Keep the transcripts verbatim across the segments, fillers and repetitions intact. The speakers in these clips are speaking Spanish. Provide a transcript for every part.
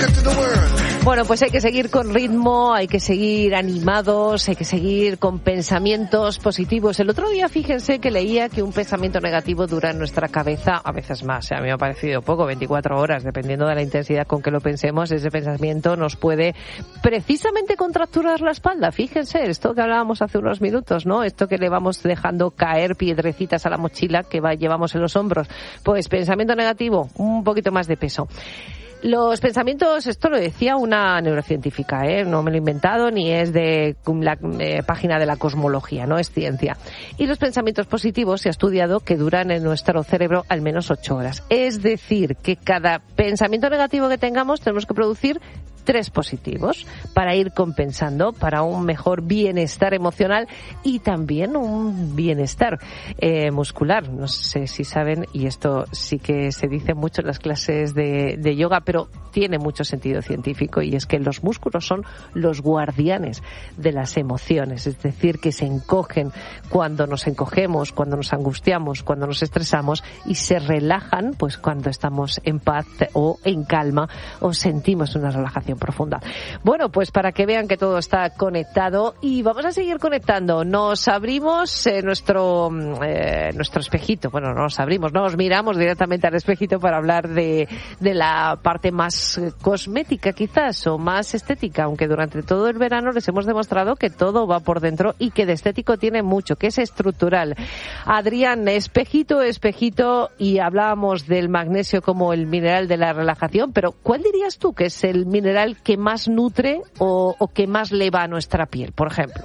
Bueno, pues hay que seguir con ritmo, hay que seguir animados, hay que seguir con pensamientos positivos. El otro día, fíjense que leía que un pensamiento negativo dura en nuestra cabeza a veces más. A mí me ha parecido poco, veinticuatro horas, dependiendo de la intensidad con que lo pensemos. Ese pensamiento nos puede precisamente contracturar la espalda. Fíjense, esto que hablábamos hace unos minutos, ¿no? Esto que le vamos dejando caer piedrecitas a la mochila que va, llevamos en los hombros. Pues pensamiento negativo, un poquito más de peso. Los pensamientos, esto lo decía una neurocientífica, ¿eh? No me lo he inventado ni es de la eh, página de la cosmología, no es ciencia. Y los pensamientos positivos se ha estudiado que duran en nuestro cerebro al menos ocho horas. Es decir, que cada pensamiento negativo que tengamos tenemos que producir tres positivos para ir compensando para un mejor bienestar emocional y también un bienestar eh, muscular. No sé si saben, y esto sí que se dice mucho en las clases de, de yoga, pero tiene mucho sentido científico, y es que los músculos son los guardianes de las emociones, es decir, que se encogen cuando nos encogemos, cuando nos angustiamos, cuando nos estresamos, y se relajan pues cuando estamos en paz o en calma o sentimos una relajación profunda. Bueno, pues para que vean que todo está conectado, y vamos a seguir conectando. Nos abrimos eh, nuestro eh, nuestro espejito. Bueno, no nos abrimos, no nos miramos directamente al espejito para hablar de, de la parte más cosmética quizás, o más estética, aunque durante todo el verano les hemos demostrado que todo va por dentro y que de estético tiene mucho, que es estructural. Adrián, espejito, espejito, y hablábamos del magnesio como el mineral de la relajación, pero ¿cuál dirías tú que es el mineral que más nutre o, o que más le va a nuestra piel, por ejemplo?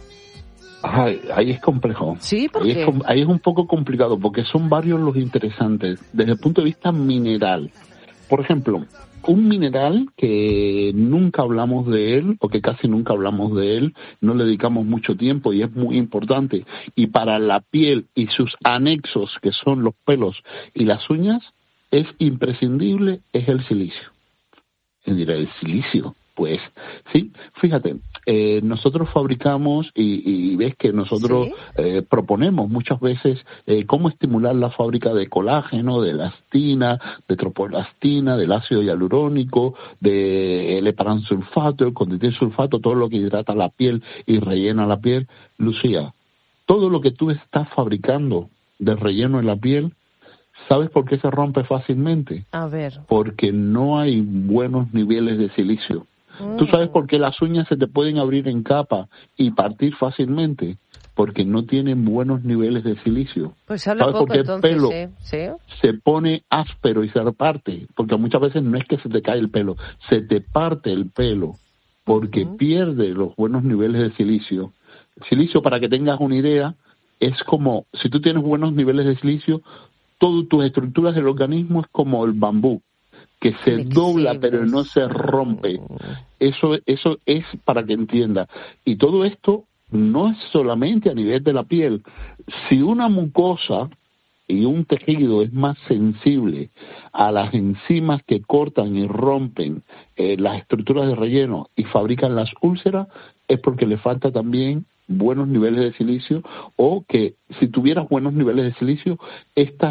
Ay, ahí es complejo. ¿Sí? ¿Por ahí, qué? Es, ahí es un poco complicado porque son varios los interesantes desde el punto de vista mineral. Por ejemplo, un mineral que nunca hablamos de él, o que casi nunca hablamos de él, no le dedicamos mucho tiempo y es muy importante, y para la piel y sus anexos, que son los pelos y las uñas, es imprescindible, es el silicio. Y dirá, ¿el silicio? Pues sí, fíjate, eh, nosotros fabricamos y, y ves que nosotros ¿Sí? eh, proponemos muchas veces eh, cómo estimular la fábrica de colágeno, de elastina, de tropoelastina, del ácido hialurónico, del heparansulfato, el condroitinsulfato, todo lo que hidrata la piel y rellena la piel. Lucía, todo lo que tú estás fabricando de relleno en la piel, ¿sabes por qué se rompe fácilmente? A ver. Porque no hay buenos niveles de silicio. Mm. ¿Tú sabes por qué las uñas se te pueden abrir en capa y partir fácilmente? Porque no tienen buenos niveles de silicio. Pues habla ¿Sabes poco, por qué entonces, el pelo ¿sí? ¿Sí? se pone áspero y se reparte? Porque muchas veces no es que se te cae el pelo, se te parte el pelo porque uh-huh. pierde los buenos niveles de silicio. El silicio, para que tengas una idea, es como, si tú tienes buenos niveles de silicio, todas tus estructuras del organismo es como el bambú, que se flexibles. Dobla pero no se rompe. Eso, eso es para que entienda. Y todo esto no es solamente a nivel de la piel. Si una mucosa y un tejido es más sensible a las enzimas que cortan y rompen eh, las estructuras de relleno y fabrican las úlceras, es porque le falta también buenos niveles de silicio, o que si tuvieras buenos niveles de silicio, estas